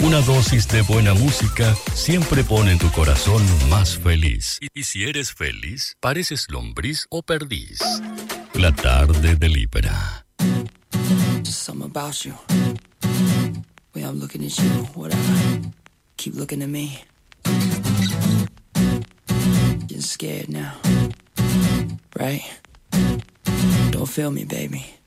Una dosis de buena música siempre pone tu corazón más feliz. Y si eres feliz, pareces lombriz o perdiz. La tarde de Libera. Just something about you. Way I'm looking at you, whatever. Keep looking at me. Getting scared now. Right? Don't feel me, baby.